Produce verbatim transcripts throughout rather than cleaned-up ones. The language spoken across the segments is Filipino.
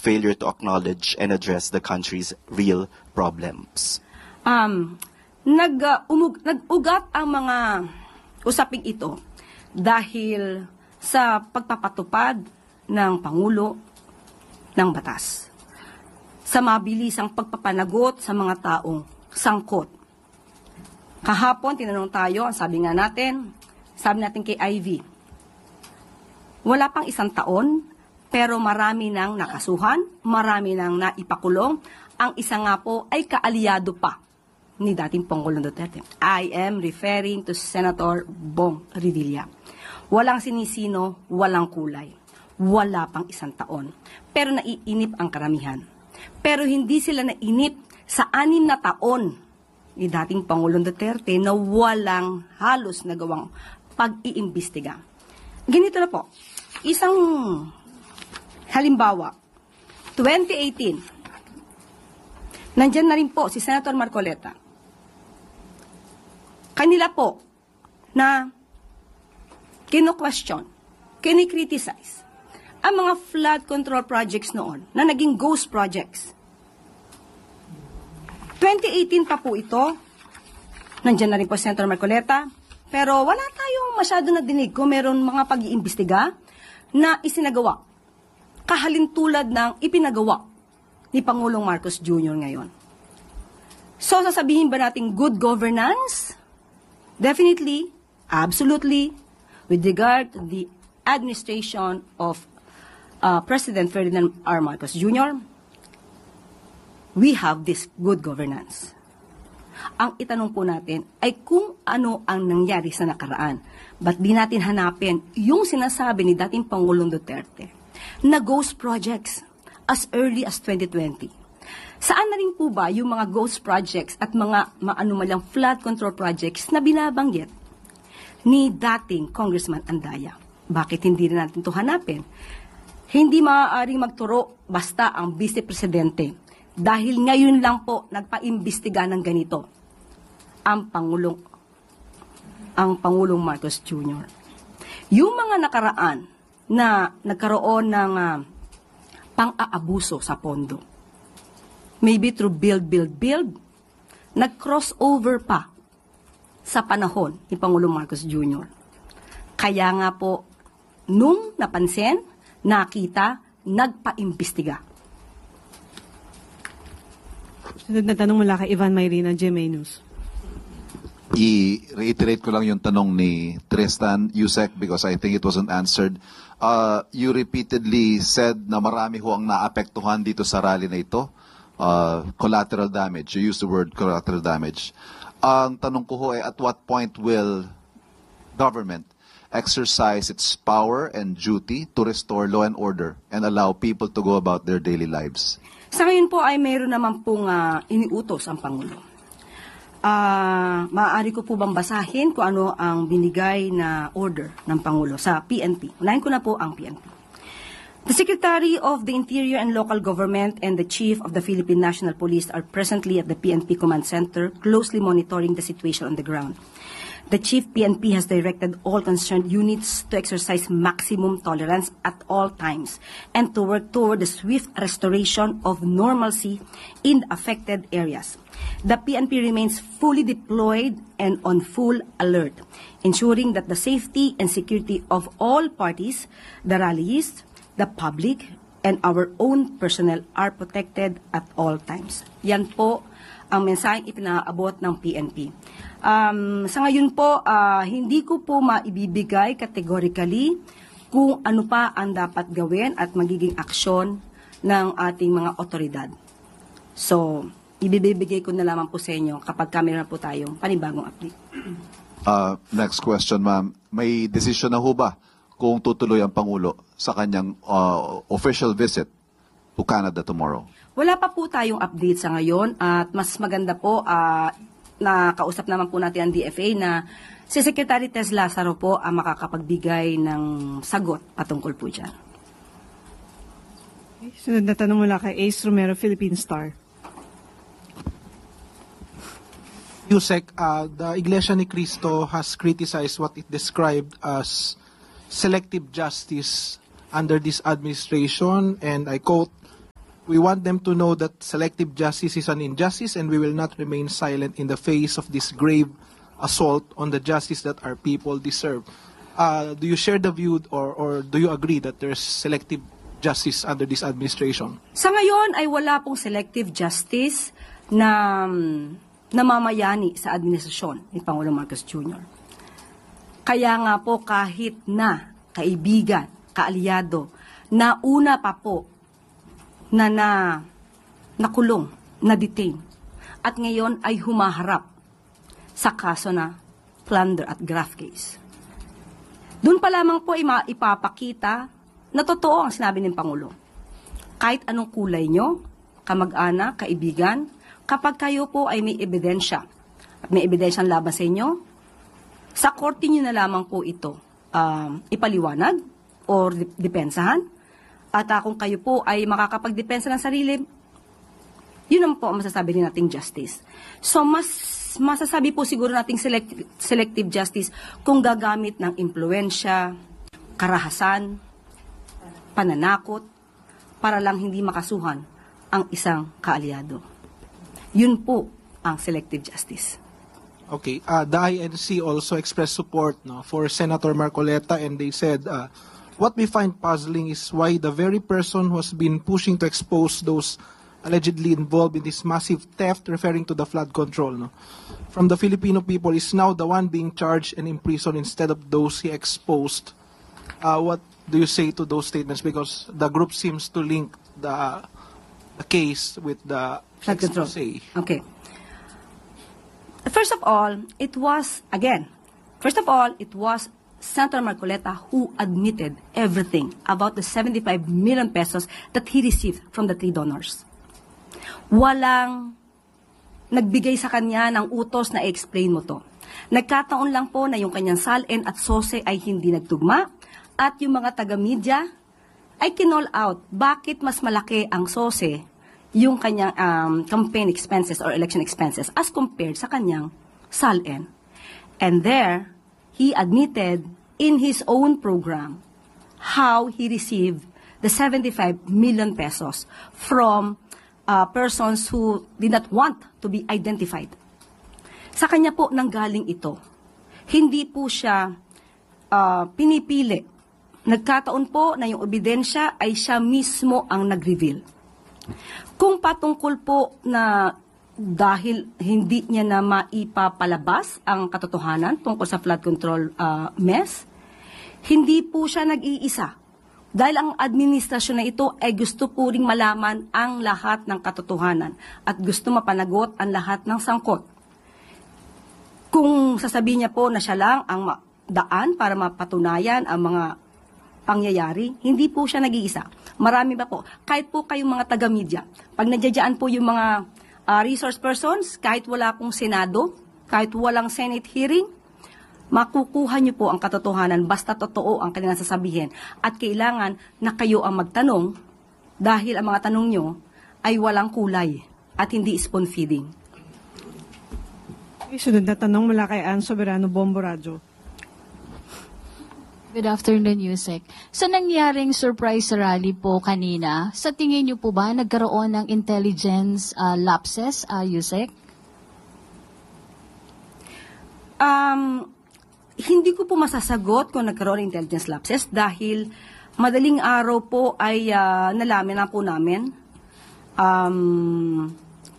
failure to acknowledge and address the country's real problems? Um, nag, uh, umug, nag-ugat ang mga usaping ito dahil sa pagpapatupad ng Pangulo ng batas, sa mabilisang pagpapanagot sa mga taong sangkot. Kahapon, tinanong tayo, ang sabi nga natin, sabi natin kay Ivy, wala pang isang taon, pero marami nang nakasuhan, marami nang naipakulong. Ang isa nga po ay kaalyado pa ni dating Pangulong Duterte. I am referring to Senator Bong Revilla. Walang sinisino, walang kulay. Wala pang isang taon. Pero naiinip ang karamihan. Pero hindi sila nainip sa anim na taon ni dating Pangulong Duterte na walang halos nagawang pag-iimbestiga. Ganito na po, isang halimbawa, twenty eighteen, nandyan na rin po si Senator Marcoleta. Kanila po na kino-question, kini-criticize ang mga flood control projects noon na naging ghost projects. twenty eighteen pa po ito, nandyan na rin po Senator Marcoleta, pero wala tayong masyado na dinig kung meron mga pag-iimbestiga na isinagawa, kahalintulad ng ipinagawa ni Pangulong Marcos Junior ngayon. So, sasabihin ba natin good governance? Definitely, absolutely, with regard to the administration of uh, President Ferdinand R. Marcos Junior, we have this good governance. Ang itanong po natin ay kung ano ang nangyari sa nakaraan. Ba't di natin hanapin yung sinasabi ni dating Pangulong Duterte na ghost projects as early as twenty twenty? Saan na rin po ba yung mga ghost projects at mga maanumalyang flood control projects na binabanggit ni dating Congressman Andaya? Bakit hindi rin natin ito hanapin? Hindi maaaring magturo basta ang Vice Presidente dahil ngayon lang po nagpaimbestiga ng ganito ang Pangulong ang Pangulong Marcos Junior Yung mga nakaraan na nagkaroon ng uh, pang-aabuso sa pondo, maybe through build, build, build, nag-crossover pa sa panahon ni Pangulong Marcos Junior Kaya nga po, nung napansin, nakita, nagpa-imbestiga. Sunod na tanong mula kay Ivan Mayrina, G M A News. I-reiterate ko lang yung tanong ni Tristan Yusek because I think it wasn't answered. Uh, you repeatedly said na marami ho ang naapektuhan dito sa rally na ito. Uh, collateral damage. You used the word collateral damage. Ang tanong ko ho ay at what point will government exercise its power and duty to restore law and order and allow people to go about their daily lives? Sa ngayon po ay mayroon naman pong uh, iniutos ang Pangulo. Uh, maaari ko po bang basahin kung ano ang binigay na order ng Pangulo sa P N P? Unahin ko na po ang P N P. The Secretary of the Interior and Local Government and the Chief of the Philippine National Police are presently at the P N P Command Center closely monitoring the situation on the ground. The Chief P N P has directed all concerned units to exercise maximum tolerance at all times and to work toward the swift restoration of normalcy in the affected areas. The P N P remains fully deployed and on full alert, ensuring that the safety and security of all parties, the rallyists, the public, and our own personnel are protected at all times. Yan po ang mensaheng ipinaabot ng P N P. Um, sa ngayon po, uh, hindi ko po maibibigay categorically kung ano pa ang dapat gawin at magiging aksyon ng ating mga otoridad. So, ibibigay ko na lamang po sa inyo kapag meron na po tayong panibagong update. Uh, next question, ma'am. May desisyon na ho ba kung tutuloy ang Pangulo sa kanyang uh, official visit to Canada tomorrow? Wala pa po tayong update sa ngayon at mas maganda po uh, na kausap naman po natin ang D F A na si Secretary Tess Lazaro po ang makakapagbigay ng sagot patungkol po dyan. Okay. Sunod na tanong mula kay Ace Romero, Philippine Star. Yusek, uh, the Iglesia ni Cristo has criticized what it described as selective justice under this administration, and I quote, We want them to know that selective justice is an injustice, and we will not remain silent in the face of this grave assault on the justice that our people deserve. Uh, do you share the view, or, or do you agree that there's selective justice under this administration? Sa ngayon ay wala pong selective justice na um, namamayani sa administrasyon ni Pangulong Marcos Junior Kaya nga po kahit na kaibigan, kaalyado, na una pa po na, na nakulong, na-detain, at ngayon ay humaharap sa kaso na plunder at graft case. Doon pa lamang po ima- ipapakita na totoo ang sinabi ng Pangulo. Kahit anong kulay nyo, kamag-anak, kaibigan, kapag kayo po ay may ebidensya, at may ebidensyang laban sa inyo, sa korte nyo na lamang po ito um, ipaliwanag o depensahan. At uh, kung kayo po ay makakapagdepensa ng sarili, yun naman po ang masasabi rin nating justice. So mas masasabi po siguro nating select, selective justice kung gagamit ng impluensya, karahasan, pananakot, para lang hindi makasuhan ang isang kaalyado. Yun po ang selective justice. Okay, uh, the I N C also expressed support no, for Senator Marcoleta, and they said, uh, what we find puzzling is why the very person who has been pushing to expose those allegedly involved in this massive theft, referring to the flood control, no, from the Filipino people, is now the one being charged and imprisoned instead of those he exposed. Uh, what do you say to those statements? Because the group seems to link the, the case with the Flood control. expose. Okay. First of all, it was, again, first of all, it was Senator Marcoleta who admitted everything about the seventy-five million pesos that he received from the three donors. Walang nagbigay sa kanya ng utos na i-explain mo to. Nagkataon lang po na yung kanyang salin at sose ay hindi nagtugma, at yung mga taga-media ay kinall out bakit mas malaki ang sose yung kanyang um, campaign expenses or election expenses as compared sa kanyang salin. And there, he admitted in his own program how he received the seventy-five million pesos from uh, persons who did not want to be identified. Sa kanya po nanggaling ito. Hindi po siya uh, pinipili. Nagkataon po na yung ebidensya ay siya mismo ang nag-reveal. Kung patungkol po na dahil hindi niya na maipapalabas ang katotohanan tungkol sa flood control uh, mess, hindi po siya nag-iisa. Dahil ang administrasyon na ito ay gusto po ring malaman ang lahat ng katotohanan at gusto mapanagot ang lahat ng sangkot. Kung sasabihin niya po na siya lang ang daan para mapatunayan ang mga pangyayari, hindi po siya nag-iisa. Marami ba po? Kahit po kayong mga taga-media, pag nadyadyaan po yung mga uh, resource persons, kahit wala pong Senado, kahit walang Senate hearing, makukuha niyo po ang katotohanan basta totoo ang kanilang sasabihin. At kailangan na kayo ang magtanong dahil ang mga tanong nyo ay walang kulay at hindi spoon feeding. Sunod na tanong mula kay Ann Soberano, Bombo Radio. Good afternoon, Yusek. Sa nangyaring surprise rally po kanina, sa tingin niyo po ba nagkaroon ng intelligence uh, lapses, uh, Yusek? Um, hindi ko po masasagot kung nagkaroon ng intelligence lapses dahil madaling araw po ay uh, nalaman na po namin. Um,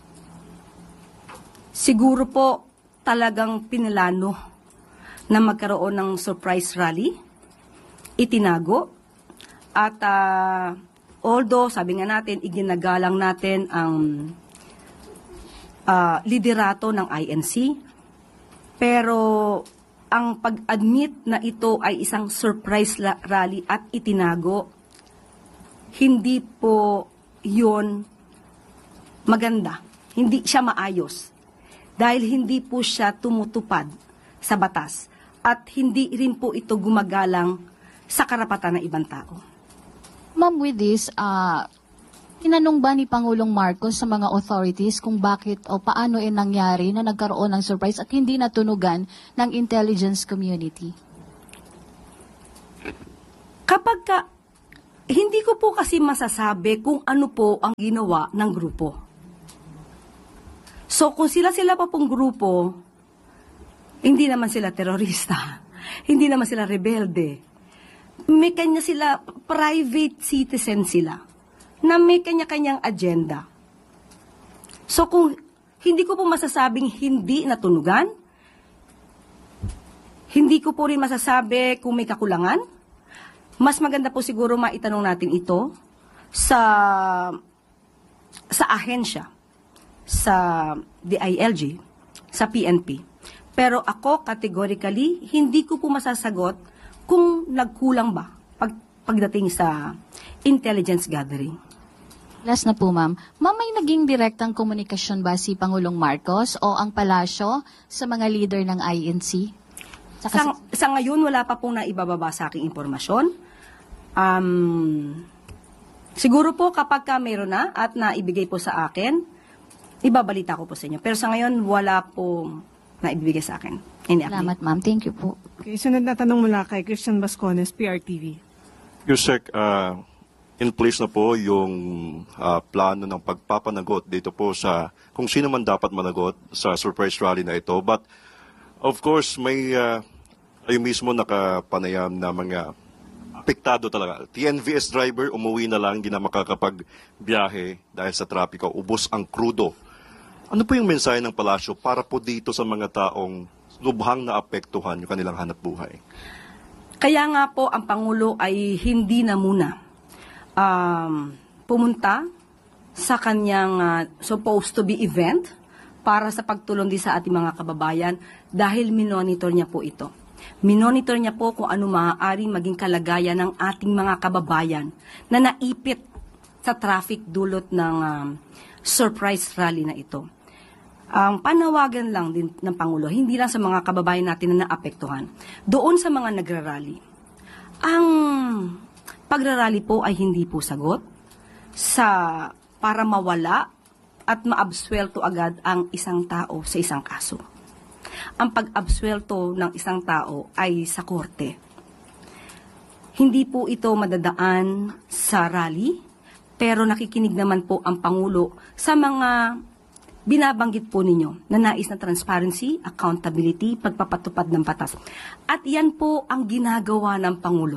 siguro po talagang pinilano na magkaroon ng surprise rally. Itinago at uh, although sabi nga natin iginagalang natin ang uh, liderato ng I N C, pero ang pag-admit na ito ay isang surprise la- rally at itinago, hindi po yun maganda, hindi siya maayos dahil hindi po siya tumutupad sa batas at hindi rin po ito gumagalang sa karapatan ng ibang tao. Ma'am, with this, uh, tinanong ba ni Pangulong Marcos sa mga authorities kung bakit o paano e nangyari na nagkaroon ng surprise at hindi natunugan ng intelligence community? Kapag ka Hindi ko po kasi masasabi kung ano po ang ginawa ng grupo. So kung sila-sila pa pong grupo, hindi naman sila terorista, hindi naman sila rebelde. May kanya sila, private citizen sila, na may kanya-kanyang agenda. So kung hindi ko po masasabing hindi natunugan, hindi ko po rin masasabi kung may kakulangan. Mas maganda po siguro maitanong natin ito sa sa ahensya, sa D I L G, sa P N P. Pero ako categorically hindi ko po masasagot kung nagkulang ba pag, pagdating sa intelligence gathering. Last na po, ma'am. Ma'am, may naging direktang komunikasyon ba si Pangulong Marcos o ang palasyo sa mga leader ng I N C? Saka Sa, sa ngayon, wala pa pong naibababa sa aking impormasyon. Um, siguro po kapag ka meron na at naibigay po sa akin, ibabalita ko po sa inyo. Pero sa ngayon, wala po naibigay sa akin. Any update. Salamat, ma'am. Thank you po. Okay, sunod na tanong mula kay Christian Bascones, P R T V. Yusek, uh, in place na po yung uh, plano ng pagpapanagot dito po sa kung sino man dapat managot sa surprise rally na ito. But, of course, may uh, kayo mismo nakapanayam na mga apektado talaga. T N V S driver, umuwi na lang, hindi na makakapagbiyahe dahil sa trapiko, ubos ang krudo. Ano po yung mensahe ng palasyo para po dito sa mga taong lubhang na apektuhan yung kanilang hanap buhay? Kaya nga po, ang Pangulo ay hindi na muna um, pumunta sa kanyang uh, supposed to be event para sa pagtulong din sa ating mga kababayan dahil minonitor niya po ito. Minonitor niya po kung ano maaaring maging kalagayan ng ating mga kababayan na naipit sa traffic dulot ng um, surprise rally na ito. Ang panawagan lang din ng Pangulo, hindi lang sa mga kababayan natin na naapektuhan, doon sa mga nagrarally. Ang pagrarally po ay hindi po sagot sa para mawala at maabsuelto agad ang isang tao sa isang kaso. Ang pag-absuelto ng isang tao ay sa korte. Hindi po ito madadaan sa rally, pero nakikinig naman po ang Pangulo sa mga binabanggit po ninyo na nais na transparency, accountability, pagpapatupad ng batas. At yan po ang ginagawa ng Pangulo.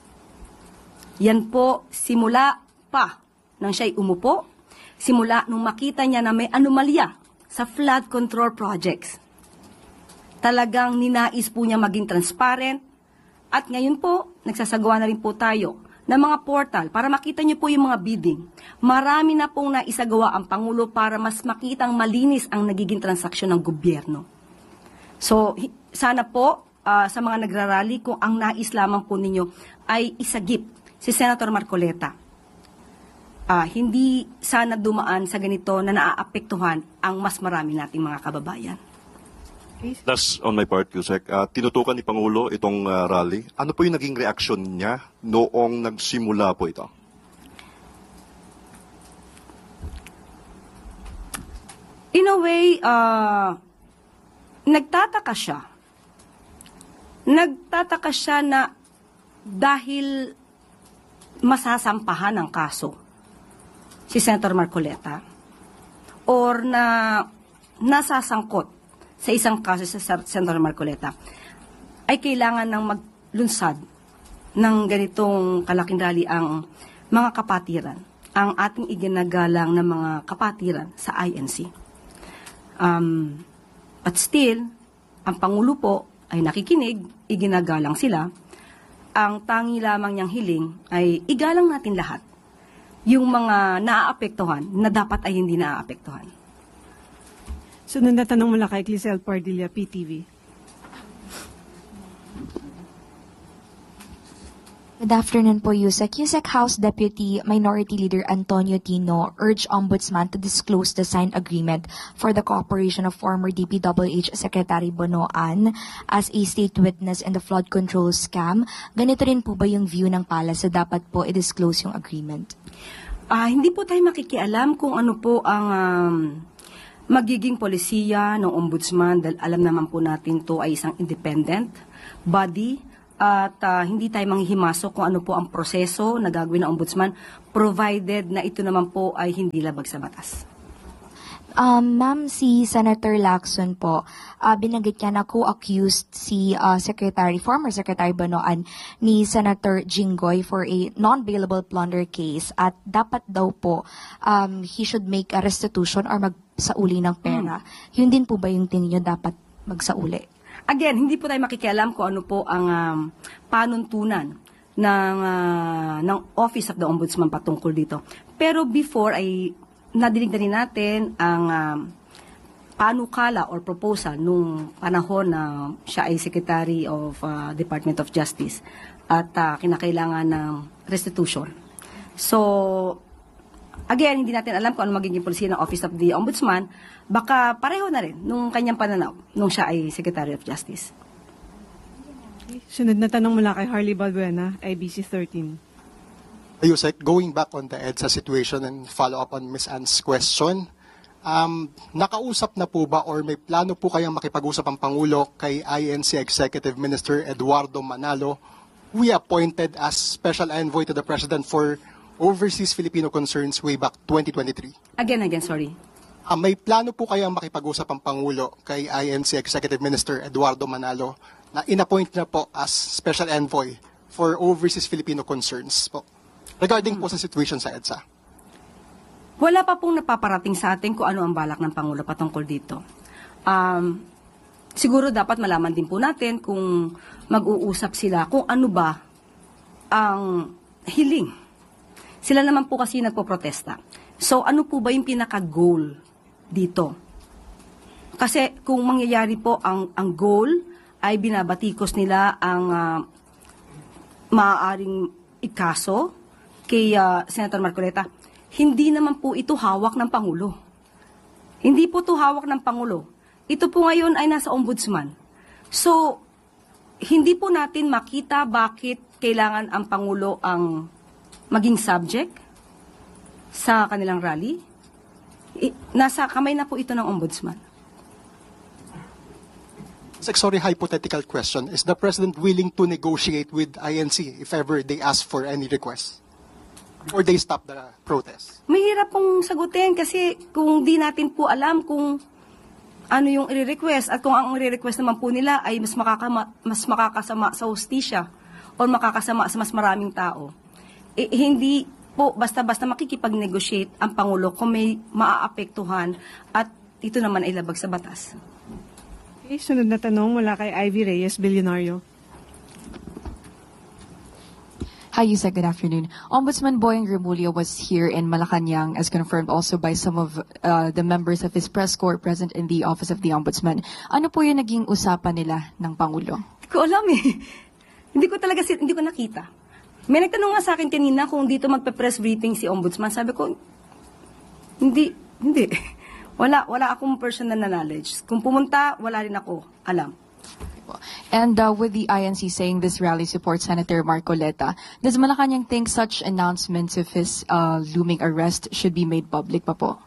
Yan po simula pa nang siya'y umupo, simula nung makita niya na may anomalya sa flood control projects. Talagang ninais po niya maging transparent at ngayon po, nagsasagawa na rin po tayo ng mga portal para makita niyo po yung mga bidding. Marami na pong naisagawa ang Pangulo para mas makitang malinis ang nagiging transaksyon ng gobyerno. So, sana po uh, sa mga nagrarally kung ang nais lamang po ninyo ay isagip si Senator Marcoleta. Uh, hindi sana dumaan sa ganito na naaapektuhan ang mas marami nating mga kababayan. That's on my part, Yusek. Uh, tinutukan ni Pangulo itong uh, rally. Ano po yung naging reaksyon niya noong nagsimula po ito? In a way, uh, nagtataka siya. Nagtataka siya na dahil masasampahan ng kaso si Senator Marcoleta or na nasasangkot sa isang kaso sa Senator Marcoleta, ay kailangan ng maglunsad ng ganitong kalaking rally ang mga kapatiran, ang ating iginagalang na mga kapatiran sa I N C. Um, but still, ang Pangulo po ay nakikinig, iginagalang sila. Ang tangi lamang niyang hiling ay igalang natin lahat yung mga naaapektuhan na dapat ay hindi naaapektuhan. Sunod na tanong mula kay Clisel Pardilla, P T V. Good afternoon po, Yusek. Yusek, House Deputy Minority Leader Antonio Tino urged Ombudsman to disclose the signed agreement for the cooperation of former D P W H Secretary Bonoan as a state witness in the flood control scam. Ganito rin po ba yung view ng Palace na dapat po i-disclose yung agreement? Uh, hindi po tayo makikialam kung ano po ang um, magiging polisiya ng Ombudsman dahil alam naman po natin to ay isang independent body at ah, hindi tayo manghihimasok kung ano po ang proseso na gagawin ng ombudsman, provided na ito naman po ay hindi labag sa batas. Um, ma'am, si Senator Lacson po, uh, binanggit niya na co-accused si uh, Secretary, former Secretary Banoan ni Senator Jinggoy for a non-bailable plunder case at dapat daw po um, he should make a restitution or magsauli ng pera. Yun din po ba yung tingin niyo dapat magsauli? Again, hindi po tayo makikialam kung ano po ang um, panuntunan ng, ah, ng Office of the Ombudsman patungkol dito. Pero before ay nadinig na rin natin ang um, panukala or proposal nung panahon na siya ay Secretary of uh, Department of Justice at uh, kinakailangan ng restitution. So, again, hindi natin alam kung ano magiging policy ng Office of the Ombudsman. Baka pareho na rin nung kanyang pananaw nung siya ay Secretary of Justice. Sunod na tanong mula kay Harley Balbuena, I B C thirteen. Yusek, going back on the EDSA situation and follow up on Miz Ann's question, um, nakausap na po ba or may plano po kayang makipag-usap ang Pangulo kay I N C Executive Minister Eduardo Manalo, who we appointed as Special Envoy to the President for Overseas Filipino Concerns way back twenty twenty-three? Again, again, sorry. Uh, may plano po kayang makipag-usap ang Pangulo kay I N C Executive Minister Eduardo Manalo na inappoint na po as Special Envoy for Overseas Filipino Concerns po? Regarding po sa situation sa EDSA. Wala pa pong napaparating sa atin kung ano ang balak ng Pangulo patungkol dito. Um, siguro dapat malaman din po natin kung mag-uusap sila kung ano ba ang hiling. Sila naman po kasi nagpo-protesta. So ano po ba yung pinaka-goal dito? Kasi kung mangyayari po ang, ang goal ay binabatikos nila ang uh, maaaring ikaso kay uh, Senator Marcoleta, hindi naman po ito hawak ng Pangulo. Hindi po ito hawak ng Pangulo. Ito po ngayon ay nasa Ombudsman. So, hindi po natin makita bakit kailangan ang Pangulo ang maging subject sa kanilang rally. I, nasa kamay na po ito ng Ombudsman. Sorry, hypothetical question. Is the President willing to negotiate with I N C if ever they ask for any request? Or they stop the protest? Mahirap pong sagutin kasi kung di natin po alam kung ano yung i-request at kung ang i-request naman po nila ay mas, makakama, mas makakasama sa hustisya o makakasama sa mas maraming tao. Eh, hindi po basta-basta makikipag-negotiate ang Pangulo kung may maaapektuhan at ito naman ay labag sa batas. Okay, sunod na tanong mula kay Ivy Reyes, Bilyonaryo. Hi, Yusek. Good afternoon. Ombudsman Boying Remulla was here in Malacanang, as confirmed also by some of uh, the members of his press corps present in the Office of the Ombudsman. Ano po yung naging usapan nila ng Pangulo? Hindi ko alam eh. Hindi ko talaga, hindi ko nakita. May nagtanong nga sa akin kanina kung dito magpe-press briefing si Ombudsman. Sabi ko, hindi, hindi. Wala, wala akong personal na knowledge. Kung pumunta, wala rin ako alam. And uh, with the I N C saying this rally supports Senator Marcoleta, does Malacanang think such announcements of his uh, looming arrest should be made public pa po?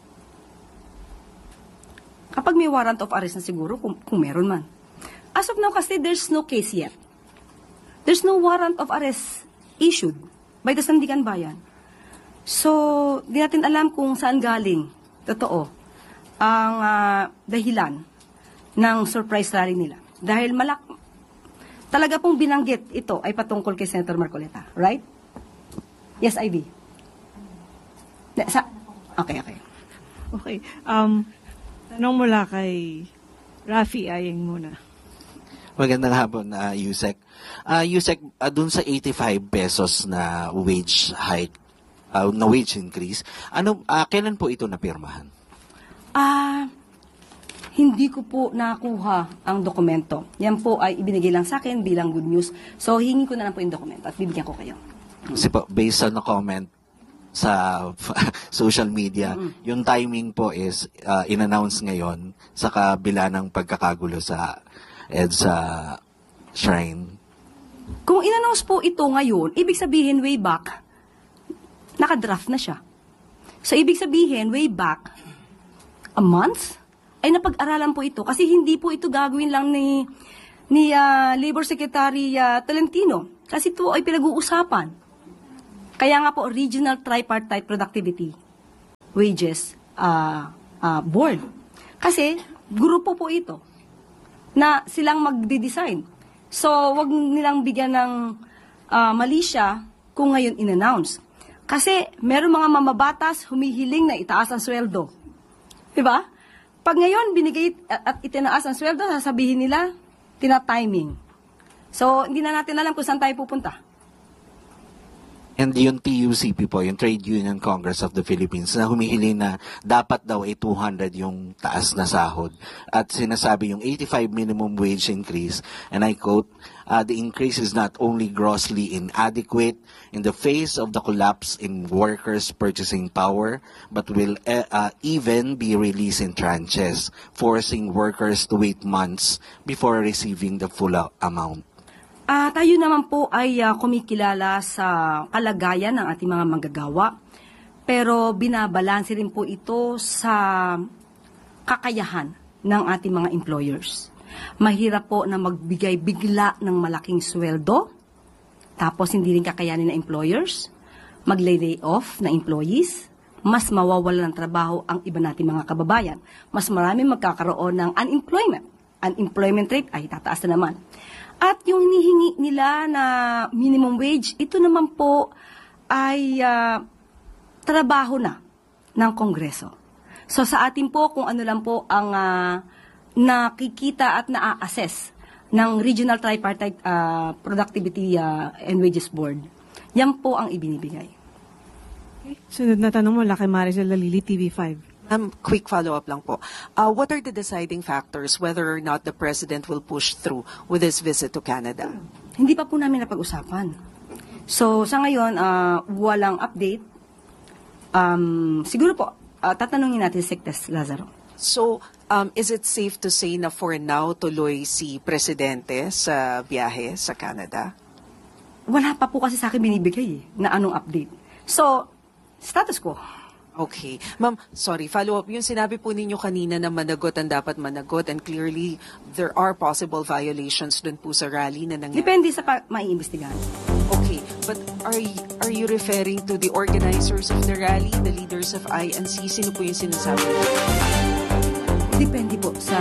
Kapag may warrant of arrest na siguro, kung, kung meron man. As of now, kasi there's no case yet. There's no warrant of arrest issued by the Sandigan Bayan. So, di natin alam kung saan galing, totoo, ang uh, dahilan ng surprise rally nila. Dahil malak talaga pong binanggit ito ay patungkol kay Senator Marcoleta, right? Yes, Ivy. Sa okay, okay. Okay. Um, tanong mula kay Rafi Ayeng muna. Magandang hapon, uh, Yusek. Uh, Yusek, uh, dun sa eighty-five pesos na wage hike, uh, na wage increase, ano, uh, kailan po ito napirmahan? Ah, uh, hindi ko po nakuha ang dokumento. Yan po ay ibinigay lang sa akin bilang good news. So, hingi ko na lang po yung dokumento at bibigyan ko kayo. Kasi po, based on the comment sa social media, mm-hmm. yung timing po is uh, in-announce ngayon sa kabila ng pagkakagulo sa EDSA Shrine. Kung in-announce po ito ngayon, ibig sabihin way back, nakadraft na siya. So, ibig sabihin way back, a month? Ay napag-aralan po ito kasi hindi po ito gagawin lang ni ni ah, Labor Secretary ah, Tolentino. Kasi ito ay pinag-uusapan. Kaya nga po, Regional Tripartite Productivity Wages ah, ah, Board. Kasi, grupo po ito na silang magde-design. So, wag nilang bigyan ng ah, mali siya kung ngayon in-announce. Kasi, meron mga mamabatas humihiling na itaas ang sweldo. Diba? Pag ngayon, binigay at, at itinaas ang sweldo, sasabihin nila, tina-timing. So, hindi na natin alam kung saan tayo pupunta. And yung T U C P po, yung Trade Union Congress of the Philippines, na humihiling na dapat daw ay two hundred yung taas na sahod. At sinasabi yung eighty-five minimum wage increase, and I quote, uh, the increase is not only grossly inadequate in the face of the collapse in workers' purchasing power, but will uh, uh, even be released in tranches, forcing workers to wait months before receiving the full uh, amount. Ah, tayo naman po ay ah, kumikilala sa kalagayan ng ating mga manggagawa, pero binabalanse rin po ito sa kakayahan ng ating mga employers. Mahirap po na magbigay bigla ng malaking sweldo, tapos hindi rin kakayanin ng employers, mag-lay off na employees, mas mawawala ng trabaho ang iba nating mga kababayan. Mas marami magkakaroon ng unemployment. Unemployment rate ay tataas na naman. At yung hinihingi nila na minimum wage, ito naman po ay uh, trabaho na ng Kongreso. So sa atin po, kung ano lang po ang uh, nakikita at na-assess ng Regional Tripartite uh, Productivity uh, and Wages Board, yan po ang ibinibigay. Okay. Sunod na tanong mo, Laki Maricel Lalili, T V five. Um, quick follow-up lang po. Uh, what are the deciding factors whether or not the President will push through with his visit to Canada? Hindi pa po namin napag-usapan. So, sa ngayon, uh, walang update. Um, siguro po, uh, tatanungin natin si Sectes Lazaro. So, um, is it safe to say na for now tuloy si Presidente sa biyahe sa Canada? Wala pa po kasi sa akin binibigay eh, na anong update. So, status quo. Okay. Ma'am, sorry, follow-up. Yung sinabi po ninyo kanina na managot ang dapat managot and clearly there are possible violations dun po sa rally na nangyari. Depende sa pa- maiimbestigahan. Okay, but are y- are you referring to the organizers of the rally, the leaders of I N C? Sino po yung sinasabi? Depende po sa...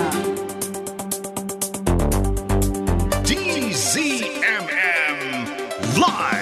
D Z M M Live!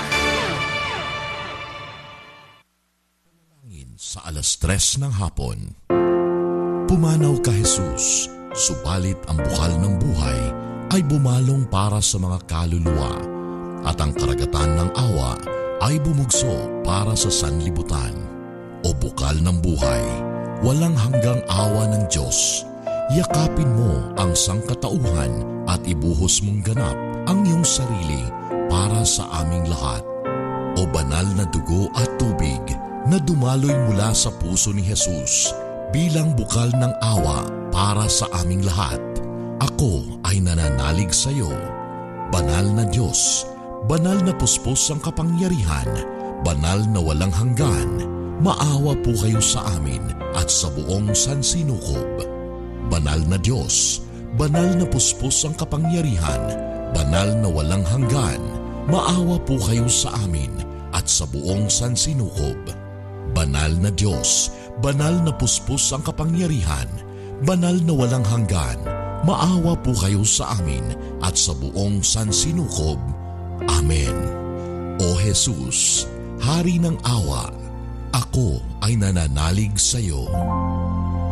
Sa alas tres ng hapon, pumanaw ka Jesus, subalit ang bukal ng buhay ay bumalong para sa mga kaluluwa at ang karagatan ng awa ay bumugso para sa sanlibutan. O bukal ng buhay, walang hanggang awa ng Diyos, yakapin mo ang sangkatauhan at ibuhos mong ganap ang iyong sarili para sa aming lahat. O banal na dugo at tubig na dumaloy mula sa puso ni Jesus bilang bukal ng awa para sa aming lahat. Ako ay nananalig sa iyo. Banal na Diyos, banal na puspos ang kapangyarihan, banal na walang hanggan, maawa po kayo sa amin at sa buong sansinukob. Banal na Diyos, banal na puspos ang kapangyarihan, banal na walang hanggan, maawa po kayo sa amin at sa buong sansinukob. Banal na Diyos, banal na puspos ang kapangyarihan, banal na walang hanggan, maawa po kayo sa amin at sa buong sansinukob. Amen. O Jesus, Hari ng awa, ako ay nananalig sa iyo.